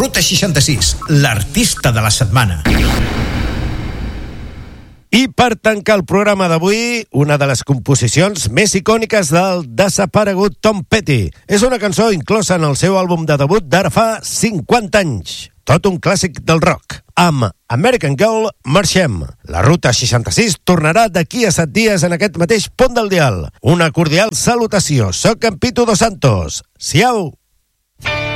Ruta 66, l'artista de la setmana. I per tancar el programa d'avui, una de les composicions més icòniques del desaparegut Tom Petty. És una cançó inclosa en el seu àlbum de debut d'ara fa 50 anys. Tot un clàssic del rock. Amb American Girl, marxem. La Ruta 66 tornarà d'aquí a 7 dies en aquest mateix punt del dial. Una cordial salutació. Soc en Pitu Dos Santos. Siau!